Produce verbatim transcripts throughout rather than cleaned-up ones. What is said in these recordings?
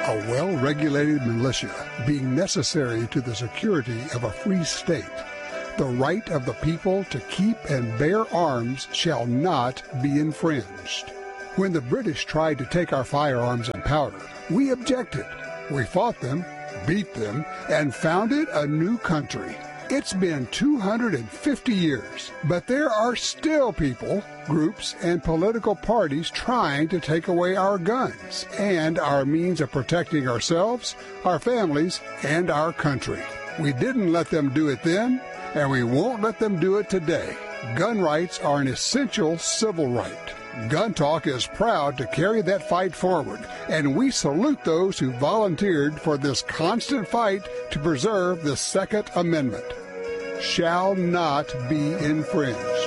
A well-regulated militia being necessary to the security of a free state, the right of the people to keep and bear arms shall not be infringed. When the British tried to take our firearms and powder, we objected. We fought them, beat them, and founded a new country. It's been two hundred fifty years, but there are still people, groups, and political parties trying to take away our guns and our means of protecting ourselves, our families, and our country. We didn't let them do it then, and we won't let them do it today. Gun rights are an essential civil right. Gun Talk is proud to carry that fight forward, and we salute those who volunteered for this constant fight to preserve the Second Amendment. Shall not be infringed.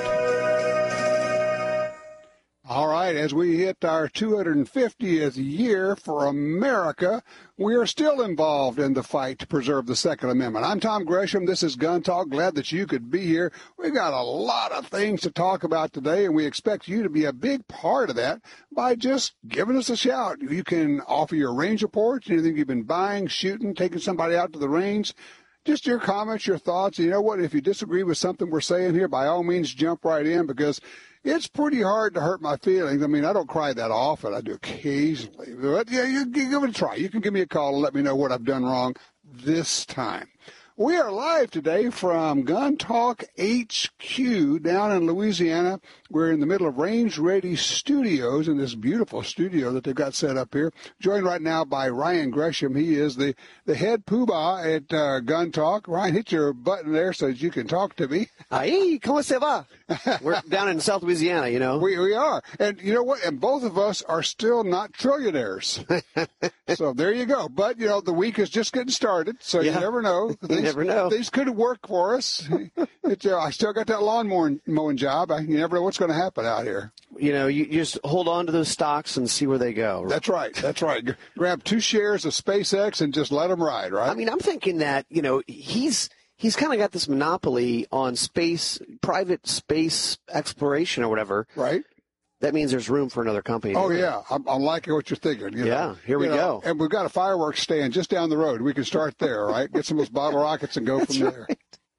All right, as we hit our two hundred fiftieth year for America, we are still involved in the fight to preserve the Second Amendment. I'm Tom Gresham. This is Gun Talk. Glad that you could be here. We've got a lot of things to talk about today, and we expect you to be a big part of that by just giving us a shout. You can offer your range reports, anything you've been buying, shooting, taking somebody out to the range. Just your comments, your thoughts. You know what? If you disagree with something we're saying here, by all means, jump right in, because it's pretty hard to hurt my feelings. I mean, I don't cry that often. I do occasionally. But, yeah, you, you give it a try. You can give me a call and let me know what I've done wrong this time. We are live today from Gun Talk H Q down in Louisiana. We're in the middle of Range Ready Studios in this beautiful studio that they've got set up here. Joined right now by Ryan Gresham. He is the, the head poobah at uh, Gun Talk. Ryan, hit your button there so that you can talk to me. Hey, ¿cómo se va? We're down in South Louisiana, you know. We we are. And you know what? And both of us are still not trillionaires. So there you go. But, you know, the week is just getting started, so yeah. You never know. Things, you never know. Things could work for us. It, uh, I still got that lawn mowing, mowing job. I, you never know what's going to happen out here. You know, you, you just hold on to those stocks and see where they go. That's right. That's right. Grab two shares of SpaceX and just let them ride, right? I mean, I'm thinking that, you know, he's he's kind of got this monopoly on space, private space exploration or whatever. Right. That means there's room for another company. Oh, yeah. I'm, I'm liking what you're thinking. You yeah, know? here we you know, go. And we've got a fireworks stand just down the road. We can start there, right? Get some of those bottle rockets and go That's from there. Right.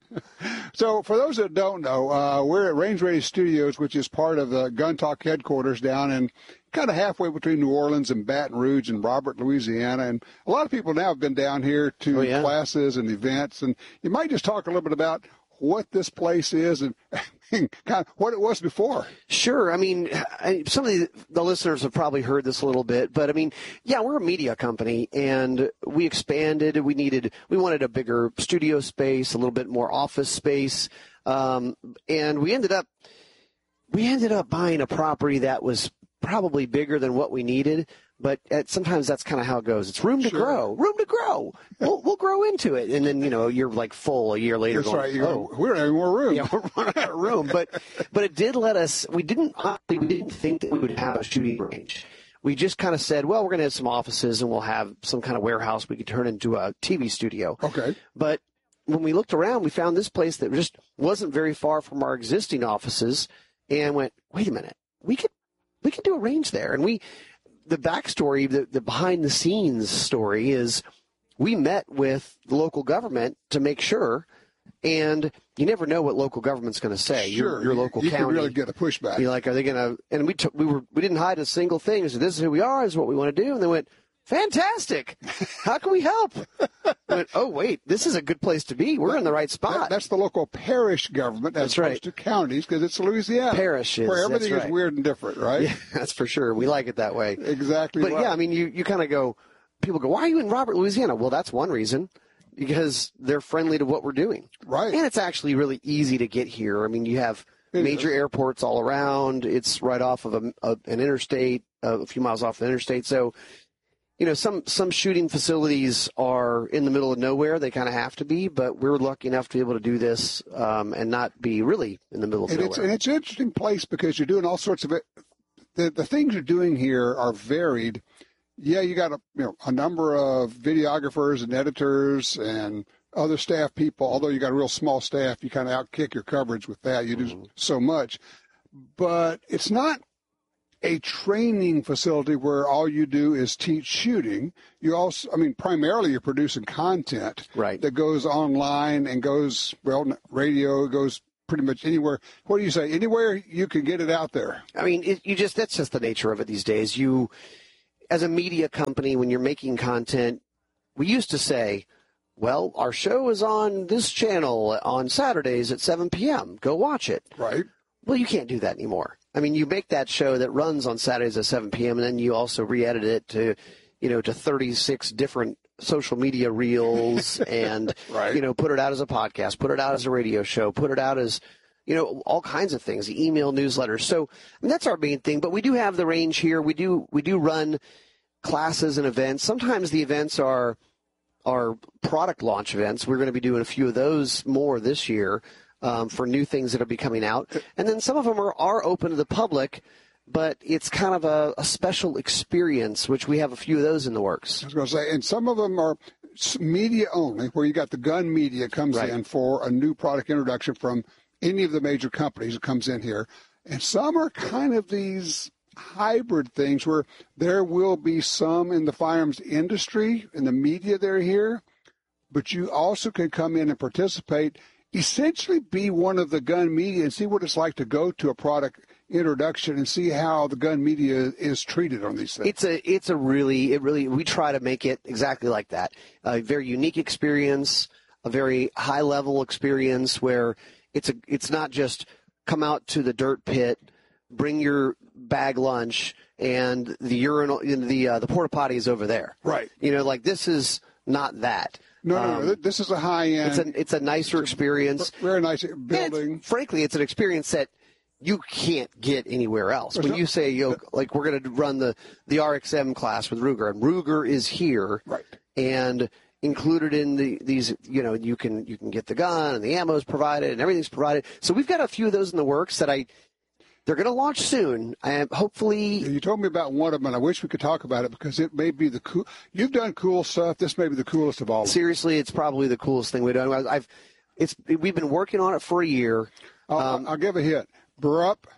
So for those that don't know, uh, we're at Range Ready Studios, which is part of the Gun Talk headquarters down in kind of halfway between New Orleans and Baton Rouge and Robert, Louisiana. And a lot of people now have been down here to oh, yeah. classes and events. And you might just talk a little bit about what this place is and kind of what it was before. Sure. I mean, I, some of the, the listeners have probably heard this a little bit, but I mean, yeah, we're a media company and we expanded. We needed, we wanted a bigger studio space, a little bit more office space. Um, and we ended up, we ended up buying a property that was probably bigger than what we needed. But at, sometimes that's kind of how it goes. It's room to sure. grow, room to grow. We'll, we'll grow into it. And then, you know, you're like full a year later. That's going, right. You oh, go, we don't have any more room. Yeah, we're running out of room. But, but it did let us, we didn't, we didn't think that we would have a shooting range. We just kind of said, well, we're going to have some offices and we'll have some kind of warehouse we could turn into a T V studio. Okay. But when we looked around, we found this place that just wasn't very far from our existing offices and went, wait a minute, we could, we could do a range there. And we, the backstory, the, the behind-the-scenes story is we met with the local government to make sure, and you never know what local government's going to say. Sure, your, your local you, you county. can really get a pushback. You're like, are they going to? And we took, we were we didn't hide a single thing. We said, this is who we are. This is what we want to do. And they went, fantastic. How can we help? I went, oh wait, this is a good place to be. We're that, in the right spot. That, that's the local parish government as that's right. opposed to counties because it's Louisiana. Parishes, where everything right. is weird and different, right? Yeah, that's for sure. We like it that way. Exactly. But right. yeah, I mean, you, you kind of go, people go, why are you in Robert, Louisiana? Well, that's one reason. Because they're friendly to what we're doing. Right. And it's actually really easy to get here. I mean, you have it major is. airports all around. It's right off of a, a, an interstate, uh, a few miles off the interstate. So, you know, some, some shooting facilities are in the middle of nowhere. They kind of have to be, but we're lucky enough to be able to do this um, and not be really in the middle of and nowhere. It's, and it's an interesting place because you're doing all sorts of it. The, the things you're doing here are varied. Yeah, you got a you know a number of videographers and editors and other staff people. Although you got a real small staff, you kind of outkick your coverage with that. You do mm-hmm. so much, but it's not a training facility where all you do is teach shooting. You also, I mean, primarily you're producing content right. that goes online and goes, well, radio goes pretty much anywhere. What do you say? Anywhere you can get it out there. I mean, it, you just, that's just the nature of it these days. You, as a media company, when you're making content, we used to say, well, our show is on this channel on Saturdays at seven p.m. Go watch it. Right. Well, you can't do that anymore. I mean, you make that show that runs on Saturdays at seven p.m. and then you also re-edit it to, you know, to thirty-six different social media reels and, right. you know, put it out as a podcast, put it out as a radio show, put it out as, you know, all kinds of things, email newsletters. So I mean, that's our main thing. But we do have the range here. We do we do run classes and events. Sometimes the events are are product launch events. We're going to be doing a few of those more this year. Um, for new things that will be coming out. And then some of them are, are open to the public, but it's kind of a, a special experience, which we have a few of those in the works. I was going to say, and some of them are media only, where you got the gun media comes right. in for a new product introduction from any of the major companies that comes in here. And some are kind of these hybrid things where there will be some in the firearms industry, in the media they're here, but you also can come in and participate, essentially be one of the gun media and see what it's like to go to a product introduction and see how the gun media is treated on these things. It's a, it's a really, it really, we try to make it exactly like that. A very unique experience, a very high level experience where it's a, it's not just come out to the dirt pit, bring your bag lunch, and the urinal, the uh, the porta potty is over there. Right. You know, like this is not that. No, no, um, no. This is a high-end. It's a, it's a nicer experience. Very nice building. And frankly, it's an experience that you can't get anywhere else. There's when no, you say, you know, like, we're going to run the, the R X M class with Ruger, and Ruger is here. Right. And included in the these, you know, you can you can get the gun, and the ammo is provided, and everything's provided. So we've got a few of those in the works that I... They're going to launch soon, and hopefully... You told me about one of them, and I wish we could talk about it because it may be the cool... You've done cool stuff. This may be the coolest of all of them. Seriously, it's probably the coolest thing we've done. I've, it's, we've been working on it for a year. I'll, um, I'll give a hint. Burp.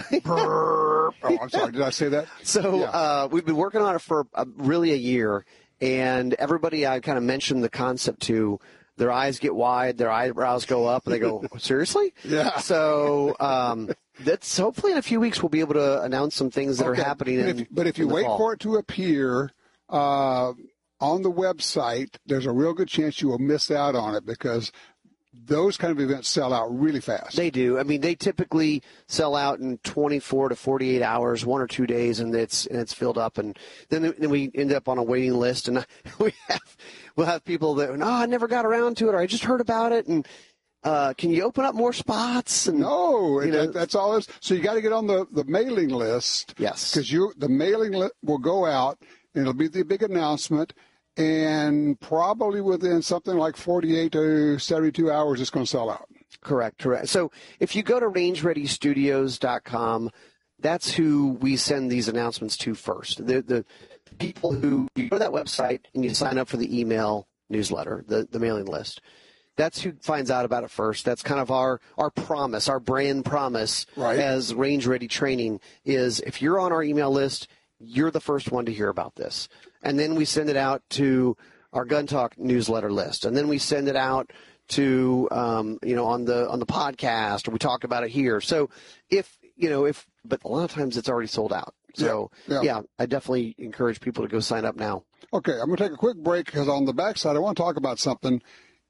Burp. Oh, I'm sorry. Did I say that? So yeah. uh, we've been working on it for uh, really a year, and everybody I kind of mentioned the concept to... Their eyes get wide, their eyebrows go up, and they go, seriously? Yeah. So um, that's hopefully in a few weeks we'll be able to announce some things that okay. are happening. But in, if, but if you wait fall. for it to appear uh, on the website, there's a real good chance you will miss out on it because those kind of events sell out really fast. They do. I mean, they typically sell out in twenty-four to forty-eight hours, one or two days, and it's and it's filled up. And then then we end up on a waiting list, and we have we'll have people that, no, I never got around to it, or I just heard about it, and uh, can you open up more spots? And, no, you know, that, that's all. It's, so you got to get on the, the mailing list. Yes, because you the mailing list will go out, and it'll be the big announcement. And probably within something like forty-eight to seventy-two hours, it's going to sell out. Correct, correct. So if you go to range ready studios dot com, that's who we send these announcements to first. The, the people who, you go to that website and you sign up for the email newsletter, the, the mailing list. That's who finds out about it first. That's kind of our, our promise, our brand promise right. as Range Ready Training is if you're on our email list, you're the first one to hear about this. And then we send it out to our Gun Talk newsletter list. And then we send it out to, um, you know, on the on the podcast, or we talk about it here. So if, you know, if, but a lot of times it's already sold out. So, yeah, yeah. yeah I definitely encourage people to go sign up now. Okay, I'm going to take a quick break because on the backside, I want to talk about something.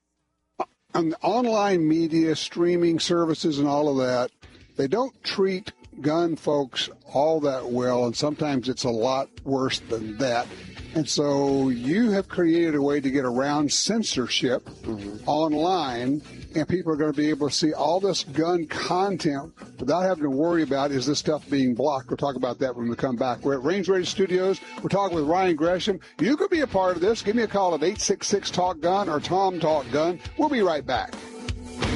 On online media, streaming services and all of that, they don't treat gun folks all that well, and sometimes it's a lot worse than that. And so you have created a way to get around censorship mm-hmm. online, and people are going to be able to see all this gun content without having to worry about, is this stuff being blocked? We'll talk about that when we come back. We're at Range Ready Studios. We're talking with Ryan Gresham. You could be a part of this. Give me a call at eight six six, talk gun or Tom Talk Gun. We'll be right back.